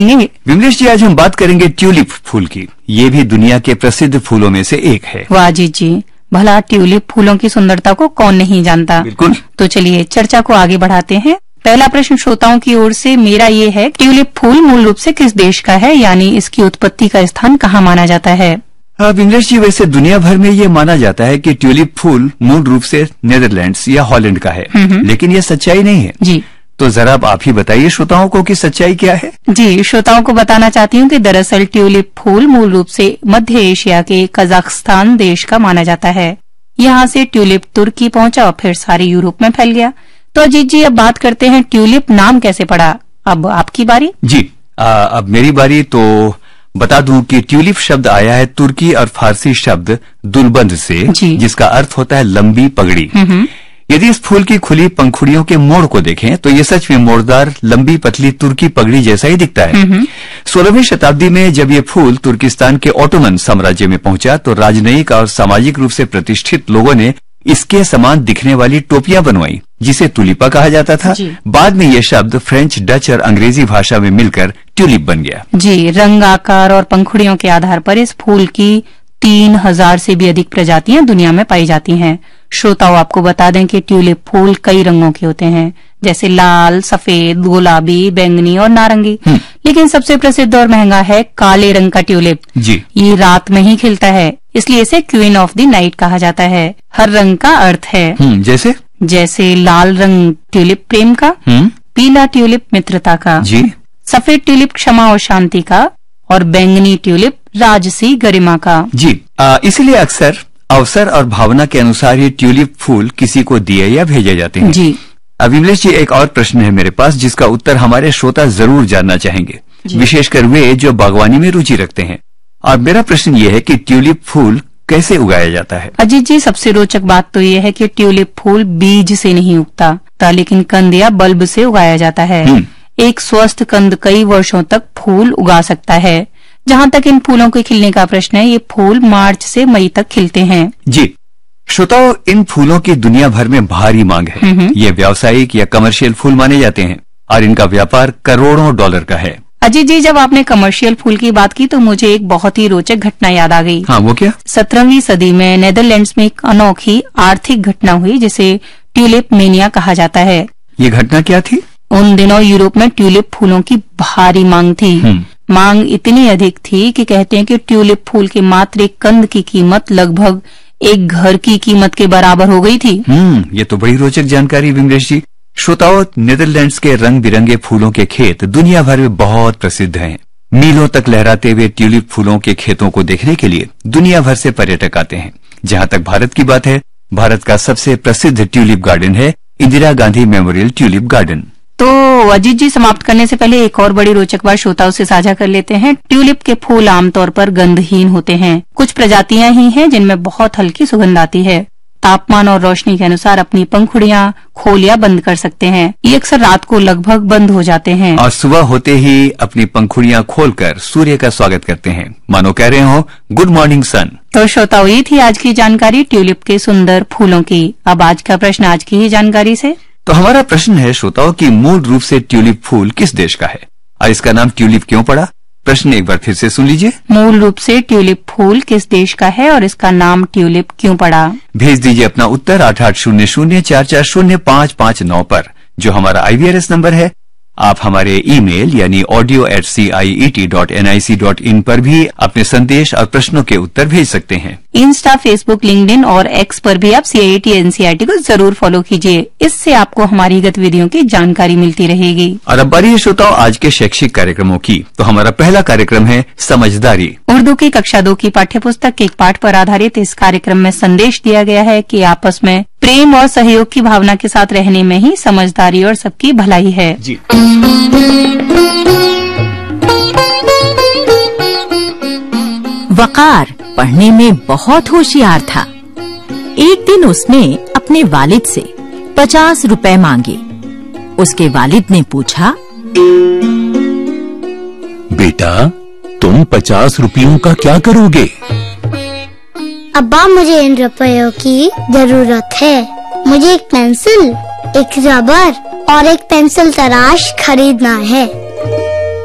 विमलेश जी, आज हम बात करेंगे ट्यूलिप फूल की। ये भी दुनिया के प्रसिद्ध फूलों में से एक है। वाह जी, भला ट्यूलिप फूलों की सुंदरता को कौन नहीं जानता। बिल्कुल। तो चलिए चर्चा को आगे बढ़ाते हैं। पहला प्रश्न श्रोताओं की ओर से मेरा ये है, ट्यूलिप फूल मूल रूप से किस देश का है, यानी इसकी उत्पत्ति का स्थान कहाँ माना जाता है? विमलेश जी, वैसे दुनिया भर में ये माना जाता है कि ट्यूलिप फूल मूल रूप से नीदरलैंड्स या हॉलैंड का है, लेकिन ये सच्चाई नहीं है जी। तो जरा आप ही बताइए श्रोताओं को कि सच्चाई क्या है। जी, श्रोताओं को बताना चाहती हूँ कि दरअसल ट्यूलिप फूल मूल रूप से मध्य एशिया के कजाकिस्तान देश का माना जाता है। यहाँ से ट्यूलिप तुर्की पहुंचा और फिर सारे यूरोप में फैल गया। तो अजीत जी, अब बात करते हैं ट्यूलिप नाम कैसे पड़ा। अब आपकी बारी। जी, अब मेरी बारी। तो बता दूं कि ट्यूलिप शब्द आया है तुर्की और फारसी शब्द दुलबंद से, जिसका अर्थ होता है लंबी पगड़ी। यदि इस फूल की खुली पंखुड़ियों के मोड़ को देखें तो ये सच में मोड़दार लंबी पतली तुर्की पगड़ी जैसा ही दिखता है। 16वीं शताब्दी में जब ये फूल तुर्किस्तान के ओटोमन साम्राज्य में पहुंचा तो राजनयिक और सामाजिक रूप से प्रतिष्ठित लोगों ने इसके समान दिखने वाली टोपियां बनवाई, जिसे तुलिपा कहा जाता था। बाद में ये शब्द फ्रेंच, डच और अंग्रेजी भाषा में मिलकर ट्यूलिप बन गया। जी, रंग, आकार और पंखुड़ियों के आधार पर इस फूल की 3000 से भी अधिक प्रजातियां दुनिया में पाई जाती हैं। श्रोताओं, आपको बता दें कि ट्यूलिप फूल कई रंगों के होते हैं, जैसे लाल, सफेद, गुलाबी, बैंगनी और नारंगी। लेकिन सबसे प्रसिद्ध और महंगा है काले रंग का ट्यूलिप। जी, ये रात में ही खिलता है, इसलिए इसे क्वीन ऑफ द नाइट कहा जाता है। हर रंग का अर्थ है। जैसे लाल रंग ट्यूलिप प्रेम का, पीला ट्यूलिप मित्रता का, जी, सफेद ट्यूलिप क्षमा और शांति का, और बैंगनी ट्यूलिप राजसी गरिमा का। जी, इसीलिए अक्सर अवसर और भावना के अनुसार ये ट्यूलिप फूल किसी को दिए या भेजे जाते हैं। जी, विमलेश जी, एक और प्रश्न है मेरे पास जिसका उत्तर हमारे श्रोता जरूर जानना चाहेंगे, विशेषकर वे जो बागवानी में रुचि रखते हैं। और मेरा प्रश्न ये है कि ट्यूलिप फूल कैसे उगाया जाता है? अजीत जी, सबसे रोचक बात तो ये है कि ट्यूलिप फूल बीज से नहीं उगता, लेकिन कंद या बल्ब से उगाया जाता है। एक स्वस्थ कंद कई वर्षों तक फूल उगा सकता है। जहाँ तक इन फूलों के खिलने का प्रश्न है, ये फूल मार्च से मई तक खिलते हैं। जी, श्रोताओं, इन फूलों की दुनिया भर में भारी मांग है। ये व्यावसायिक या कमर्शियल फूल माने जाते हैं और इनका व्यापार करोड़ों डॉलर का है। अजीत जी, जब आपने कमर्शियल फूल की बात की तो मुझे एक बहुत ही रोचक घटना याद आ गई। हाँ, वो क्या? 17वीं सदी में नेदरलैंड्स में एक अनोखी आर्थिक घटना हुई जिसे ट्यूलिप मेनिया कहा जाता है। ये घटना क्या थी? उन दिनों यूरोप में ट्यूलिप फूलों की भारी मांग थी। मांग इतनी अधिक थी कि कहते हैं कि ट्यूलिप फूल के मात्र एक कंद की कीमत लगभग एक घर की कीमत के बराबर हो गई थी। ये तो बड़ी रोचक जानकारी विमलेश जी। श्रोताओं, नीदरलैंड्स के रंग बिरंगे फूलों के खेत दुनिया भर में बहुत प्रसिद्ध हैं। मीलों तक लहराते हुए ट्यूलिप फूलों के खेतों को देखने के लिए दुनिया भर से पर्यटक आते हैं। जहाँ तक भारत की बात है, भारत का सबसे प्रसिद्ध ट्यूलिप गार्डन है Indira Gandhi memorial tulip garden. तो अजीत जी, समाप्त करने से पहले एक और बड़ी रोचक बात श्रोताओं से साझा कर लेते हैं। ट्यूलिप के फूल आमतौर पर गंधहीन होते हैं। कुछ प्रजातियां ही हैं जिनमें बहुत हल्की सुगंध आती है। तापमान और रोशनी के अनुसार अपनी पंखुड़ियां खोल या बंद कर सकते हैं। ये अक्सर रात को लगभग बंद हो जाते हैं और सुबह होते ही अपनी पंखुड़ियां खोलकर सूर्य का स्वागत करते हैं, मानो कह रहे हो गुड मॉर्निंग सन। तो श्रोताओं, ये थी आज की जानकारी ट्यूलिप के सुंदर फूलों की। अब आज का प्रश्न आज की ही जानकारी से। तो हमारा प्रश्न है श्रोताओं कि मूल रूप से ट्यूलिप फूल किस देश का है और इसका नाम ट्यूलिप क्यों पड़ा? प्रश्न एक बार फिर से सुन लीजिए। मूल रूप से ट्यूलिप फूल किस देश का है और इसका नाम ट्यूलिप क्यों पड़ा? भेज दीजिए अपना उत्तर 8800444559 पर, जो हमारा IVRS नंबर है। आप हमारे ईमेल यानी audio@ciet.nic.in पर भी अपने संदेश और प्रश्नों के उत्तर भेज सकते हैं। इंस्टा, फेसबुक, लिंक्डइन और एक्स पर भी आप CIET NCERT को जरूर फॉलो कीजिए। इससे आपको हमारी गतिविधियों की जानकारी मिलती रहेगी। और अब बारी है श्रोताओं आज के शैक्षिक कार्यक्रमों की। तो हमारा पहला कार्यक्रम है समझदारी। उर्दू की कक्षा 2 की पाठ्यपुस्तक के एक पाठ पर आधारित इस कार्यक्रम में संदेश दिया गया है कि आपस में प्रेम और सहयोग की भावना के साथ रहने में ही समझदारी और सबकी भलाई है। जी। वकार पढ़ने में बहुत होशियार था। एक दिन उसने अपने वालिद से 50 रुपए मांगे। उसके वालिद ने पूछा, बेटा तुम 50 रुपयों का क्या करोगे? अब्बा, मुझे इन रुपयों की जरूरत है। मुझे एक पेंसिल, एक रबर और एक पेंसिल तराश खरीदना है।